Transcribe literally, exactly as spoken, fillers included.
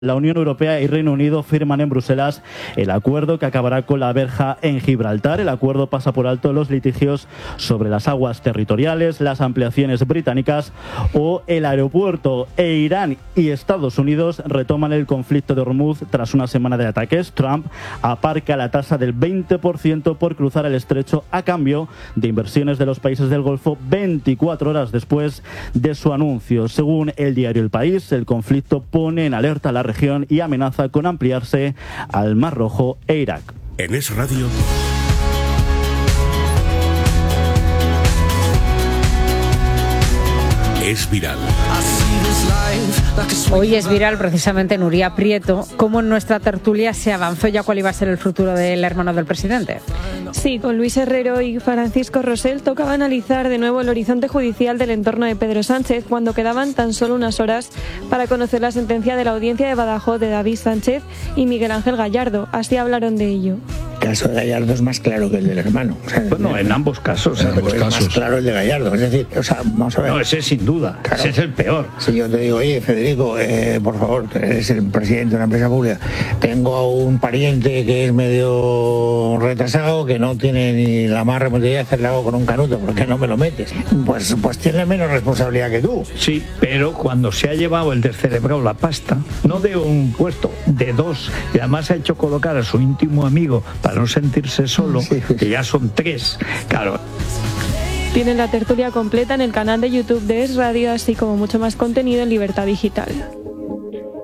La Unión Europea y Reino Unido firman en Bruselas el acuerdo que acabará con la verja en Gibraltar. El acuerdo pasa por alto los litigios sobre las aguas territoriales, las ampliaciones británicas o el aeropuerto. E Irán y Estados Unidos retoman el conflicto de Hormuz tras una semana de ataques. Trump aparca la tasa del veinte por ciento por cruzar el estrecho a cambio de inversiones de los países del Golfo veinticuatro horas después de su anuncio. Según el diario El País, el conflicto pone en alerta a la región y amenaza con ampliarse al Mar Rojo e Irak. En Es Radio. Es viral. Hoy es viral precisamente Nuria Prieto, cómo en nuestra tertulia se avanzó ya cuál iba a ser el futuro del hermano del presidente. Sí, con Luis Herrero y Francisco Rosell tocaba analizar de nuevo el horizonte judicial del entorno de Pedro Sánchez cuando quedaban tan solo unas horas para conocer la sentencia de la audiencia de Badajoz de David Sánchez y Miguel Ángel Gallardo. Así hablaron de ello. El caso de Gallardo es más claro que el del hermano. O sea, bueno, en ambos casos. En ambos es casos. más claro el de Gallardo. Es decir, o sea, vamos a ver. No, ese sin duda. Claro. Ese es el peor. Si yo te digo, oye, Federico, eh, por favor, eres el presidente de una empresa pública, tengo a un pariente que es medio retrasado, que no tiene ni la más remota idea de hacerle algo con un canuto, ¿por qué no me lo metes? Pues, pues tiene menos responsabilidad que tú. Sí, pero cuando se ha llevado el descerebrado la pasta, no de un puesto, de dos, y además ha hecho colocar a su íntimo amigo para no sentirse solo, sí, sí. Que ya son tres, claro. Tienen la tertulia completa en el canal de YouTube de Es Radio, así como mucho más contenido en Libertad Digital.